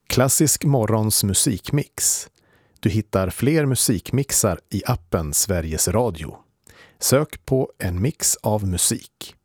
Klassisk morgons musikmix. Du hittar fler musikmixar i appen Sveriges Radio. Sök på en mix av musik.